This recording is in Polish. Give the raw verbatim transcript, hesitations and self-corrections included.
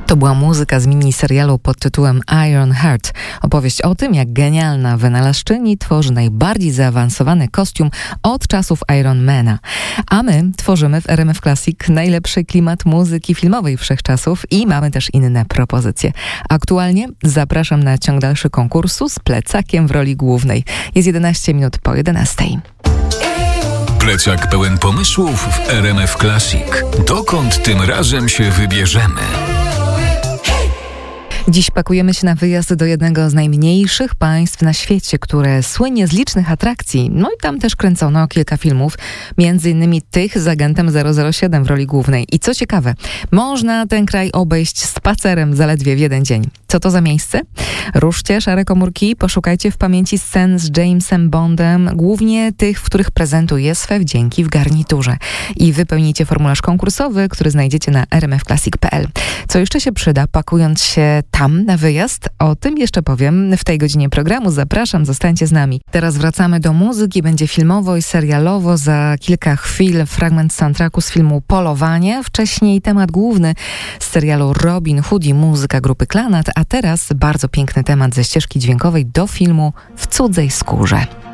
To była muzyka z miniserialu pod tytułem Iron Heart. Opowieść o tym, jak genialna wynalazczyni tworzy najbardziej zaawansowany kostium od czasów Ironmana. A my tworzymy w R M F Classic najlepszy klimat muzyki filmowej wszechczasów i mamy też inne propozycje. Aktualnie zapraszam na ciąg dalszy konkursu z plecakiem w roli głównej. Jest jedenaście minut po jedenastej. Plecak pełen pomysłów w R M F Classic. Dokąd tym razem się wybierzemy? Dziś pakujemy się na wyjazd do jednego z najmniejszych państw na świecie, które słynie z licznych atrakcji. No i tam też kręcono kilka filmów, między innymi tych z agentem zero zero siedem w roli głównej. I co ciekawe, można ten kraj obejść spacerem zaledwie w jeden dzień. Co to za miejsce? Ruszcie szare komórki, poszukajcie w pamięci scen z Jamesem Bondem, głównie tych, w których prezentuje swe wdzięki w garniturze. I wypełnijcie formularz konkursowy, który znajdziecie na r m f classic kropka p l. Co jeszcze się przyda, pakując się tam na wyjazd? O tym jeszcze powiem w tej godzinie programu. Zapraszam, zostańcie z nami. Teraz wracamy do muzyki. Będzie filmowo i serialowo. Za kilka chwil fragment soundtracku z filmu Polowanie. Wcześniej temat główny z serialu Robin Hood i muzyka grupy Klanat. A teraz bardzo piękny temat ze ścieżki dźwiękowej do filmu W cudzej skórze.